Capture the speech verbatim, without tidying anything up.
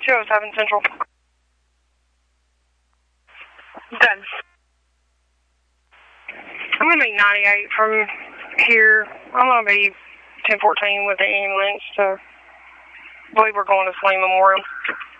two oh seven Central. Done. I'm going to be ninety-eight from here. I'm going to be ten fourteen with the ambulance, so I believe we're going to Saline Memorial.